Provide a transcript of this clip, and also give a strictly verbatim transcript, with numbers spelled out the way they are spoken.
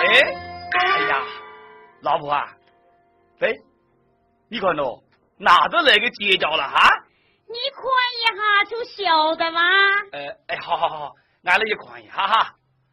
哎，哎呀，老婆啊，喂，你看喏，哪着那个结交了哈？ 你看一下就晓得嘛。 呃，哎，好好好，俺来也看一下哈。